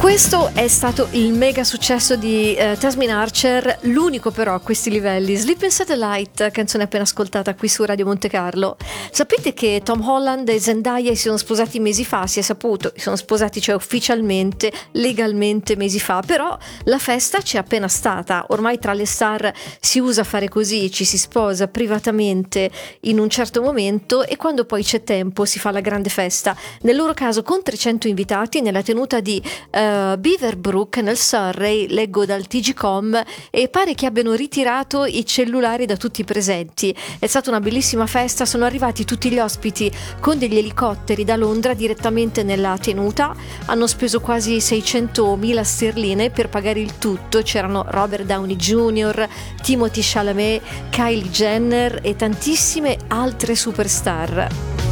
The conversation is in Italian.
Questo è stato il mega successo di Tasmin Archer, l'unico però a questi livelli. Sleeping Satellite, canzone appena ascoltata qui su Radio Monte Carlo. Sapete che Tom Holland e Zendaya si sono sposati mesi fa? Si è saputo, si sono sposati cioè ufficialmente, legalmente mesi fa, però la festa c'è appena stata. Ormai tra le star si usa fare così, ci si sposa privatamente in un certo momento e quando poi c'è tempo si fa la grande festa. Nel loro caso con 300 invitati nella tenuta di Beaverbrook nel Surrey, leggo dal TGcom, e pare che abbiano ritirato i cellulari da tutti i presenti. È stata una bellissima festa, sono arrivati tutti gli ospiti con degli elicotteri da Londra direttamente nella tenuta, hanno speso quasi 600.000 sterline per pagare il tutto. C'erano Robert Downey Jr., Timothée Chalamet, Kylie Jenner e tantissime altre superstar.